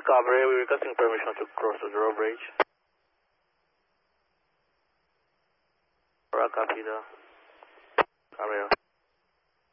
Cavalry, we're requesting permission to cross the drawbridge. Copy the Cavalry.